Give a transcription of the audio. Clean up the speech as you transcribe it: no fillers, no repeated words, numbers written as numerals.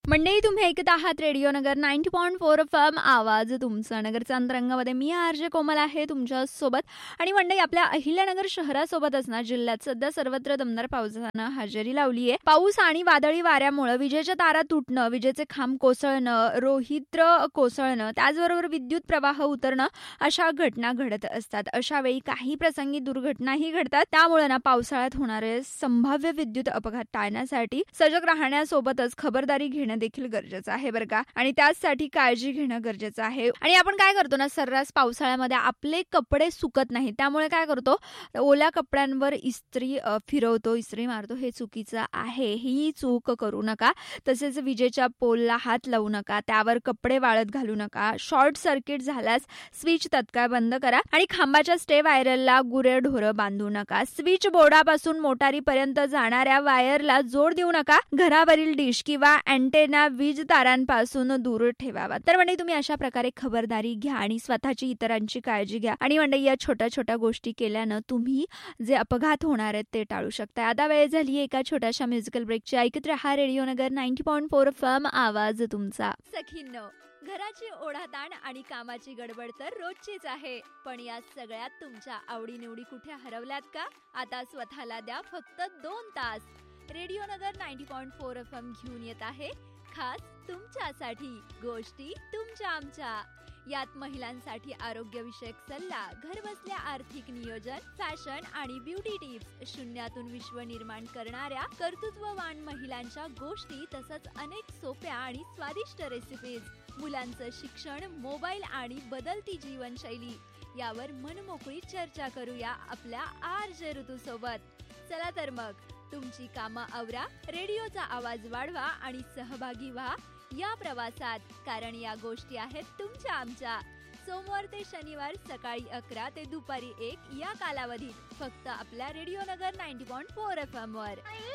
मंडळी, तुम्ही ऐकत आहात रेडिओ नगर 90.4 FM. आवाज तुमचा नगरचा अंतरंगामध्ये मी आरजे कोमल आहे तुमच्या सोबत. आणि मंडळी, आपल्या अहिल्यानगर शहरासोबतच ना जिल्ह्यात सध्या सर्वत्र दमदार पावसानं हजेरी लावली आहे. पाऊस आणि वादळी वाऱ्यामुळे विजेच्या तारा तुटणं, विजेचे खांब कोसळणं, रोहित्र कोसळणं, त्याचबरोबर विद्युत प्रवाह उतरणं अशा घटना घडत असतात. अशा वेळी काही प्रसंगी दुर्घटनाही घडतात. त्यामुळे ना पावसाळ्यात होणारे संभाव्य विद्युत अपघात टाळण्यासाठी सजग राहण्यासोबतच खबरदारी घेणं देखील गरजेचं आहे बरं का. आणि त्यासाठी काळजी घेणं गरजेचं आहे. आणि आपण काय करतो ना, सर्रास पावसाळ्यामध्ये आपले कपडे सुकत नाहीत, त्यामुळे काय करतो, ओल्या कपड्यांवर इस्त्री फिरवतो, इस्त्री मारतो. हे चुकीचं आहे. ही चूक करू नका. तसेच विजेच्या पोलला हात लावू नका, त्यावर कपडे वाळत घालू नका. शॉर्ट सर्किट झाल्यास स्विच तत्काळ बंद करा आणि खांबाच्या स्टे वायरला गुरेढोरं बांधू नका. स्विच बोर्डापासून मोटारीपर्यंत जाणाऱ्या वायरला जोड देऊ नका. घरावरील डिश किंवा अँटेना वीज तारांपासून दूर ठेवावा. तर म्हणजे तुम्ही अशा प्रकारे खबरदारी घ्या आणि स्वतःची इतरांची काळजी घ्या. आणि म्हणजे या छोट्या छोट्या गोष्टी केल्यानं तुम्ही जे अपघात होणार आहेत ते टाळू शकता. आता वेळ झाली एका छोट्याशा म्युझिकल ब्रेकची. ऐकत रहा रेडिओ नगर 90.4 FM. आवाज तुमचा. सखींनो, घराची ओढाताण आणि कामाची गडबड तर रोजचीच आहे, पण या सगळ्यात तुमच्या आवडीनिवडी कुठे हरवल्यात का? आता स्वतःला द्या फक्त 2 तास. रेडिओ नगर 90.4 FM घेऊन येत आहे खास तुमच्यासाठी गोष्टी तुमच्या आमच्या. यात महिलांसाठी आरोग्यविषयक सल्ला, घरबसल्या आर्थिक नियोजन, फॅशन आणि ब्युटी टिप्स, शून्यातून विश्व निर्माण करणाऱ्या कर्तृत्ववान महिलांच्या गोष्टी, तसंच अनेक सोप्या आणि स्वादिष्ट रेसिपीज, मुलांचं शिक्षण, मोबाईल आणि बदलती जीवनशैली यावर मनमोकळी चर्चा करूया आपल्या आरजे ऋतू सोबत. चला तर मग, तुमची कामं आवरा, रेडिओचा आवाज वाढवा आणि सहभागी व्हा या प्रवासात, कारण या गोष्टी आहेत तुमच्या आमच्या. सोमवार ते शनिवार सकाळी 11 ते दुपारी 1 या कालावधीत फक्त आपल्या रेडिओ नगर 90.4 FM वर.